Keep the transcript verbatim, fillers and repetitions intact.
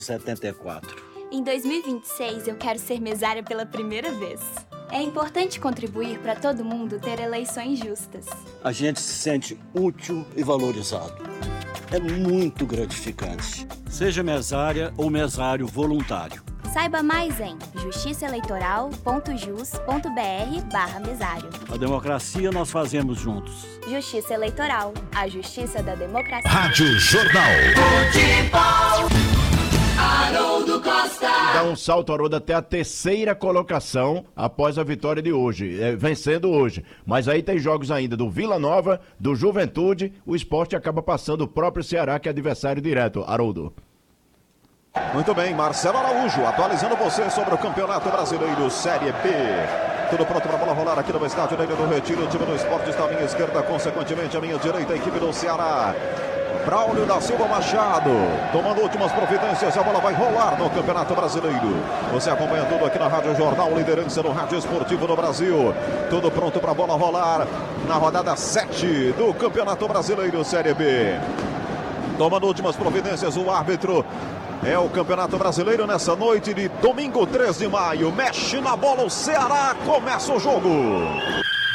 setenta e quatro. Em dois mil e vinte e seis, eu quero ser mesária pela primeira vez. É importante contribuir para todo mundo ter eleições justas. A gente se sente útil e valorizado. É muito gratificante. Seja mesária ou mesário voluntário. Saiba mais em justiçaeleitoral.jus.br barra mesário. A democracia nós fazemos juntos. Justiça Eleitoral, a justiça da democracia. Rádio Jornal. Futebol, Haroldo Costa. Dá um salto, Haroldo, até a terceira colocação após a vitória de hoje, é, vencendo hoje. Mas aí tem jogos ainda do Vila Nova, do Juventude, o Sport acaba passando o próprio Ceará, que é adversário direto. Haroldo. Muito bem, Marcelo Araújo, atualizando você sobre o Campeonato Brasileiro Série B. Tudo pronto para a bola rolar aqui no estádio da Ilha do Retiro. O time do Sport está à minha esquerda, consequentemente à minha direita, a equipe do Ceará. Braulio da Silva Machado, tomando últimas providências, a bola vai rolar no Campeonato Brasileiro. Você acompanha tudo aqui na Rádio Jornal, liderança no rádio esportivo no Brasil. Tudo pronto para a bola rolar na rodada sete do Campeonato Brasileiro Série B. Tomando últimas providências, o árbitro. É o Campeonato Brasileiro nessa noite de domingo, três de maio. Mexe na bola o Ceará, começa o jogo.